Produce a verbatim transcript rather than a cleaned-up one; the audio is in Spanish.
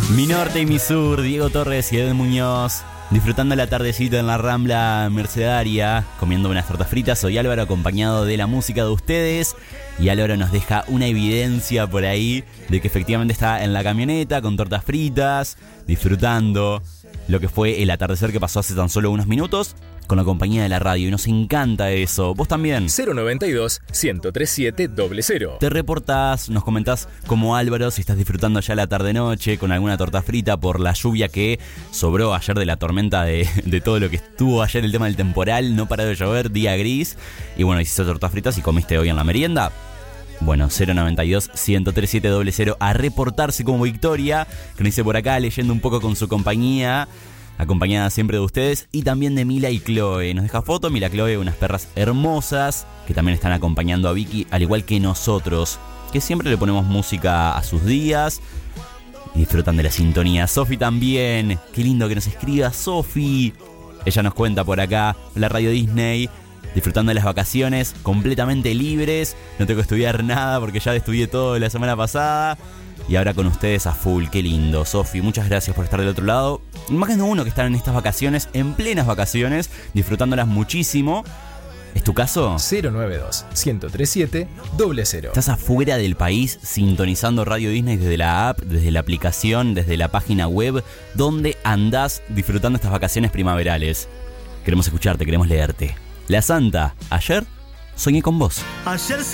Mi norte y mi sur, Diego Torres y Ed Muñoz, disfrutando la tardecita en la Rambla Mercedaria, comiendo unas tortas fritas. Soy Álvaro, acompañado de la música de ustedes, y Álvaro nos deja una evidencia por ahí de que efectivamente está en la camioneta con tortas fritas, disfrutando lo que fue el atardecer que pasó hace tan solo unos minutos con la compañía de la radio, y nos encanta eso. ¿Vos también? cero noventa y dos, ciento treinta y siete, cero cero. Te reportás, nos comentás como Álvaro si estás disfrutando ya la tarde-noche con alguna torta frita por la lluvia que sobró ayer de la tormenta de, de todo lo que estuvo ayer, el tema del temporal, no paró de llover, día gris. Y bueno, hiciste tortas fritas y comiste hoy en la merienda. Bueno, cero noventa y dos, ciento treinta y siete, cero cero, a reportarse como Victoria, que nos dice por acá, leyendo un poco con su compañía, acompañada siempre de ustedes, y también de Mila y Chloe. Nos deja foto, Mila y Chloe, unas perras hermosas que también están acompañando a Vicky, al igual que nosotros, que siempre le ponemos música a sus días y disfrutan de la sintonía. Sofi también, qué lindo que nos escriba Sofi. Ella nos cuenta por acá, la radio Disney, disfrutando de las vacaciones, completamente libres, no tengo que estudiar nada porque ya estudié todo la semana pasada. Y ahora con ustedes a full, qué lindo. Sofi, muchas gracias por estar del otro lado. Más de uno que están en estas vacaciones, en plenas vacaciones, disfrutándolas muchísimo. ¿Es tu caso? cero noventa y dos, ciento treinta y siete, cero cero. ¿Estás afuera del país sintonizando Radio Disney desde la app, desde la aplicación, desde la página web? ¿Dónde andás disfrutando estas vacaciones primaverales? Queremos escucharte, queremos leerte. La Santa, ayer soñé con vos. Ayer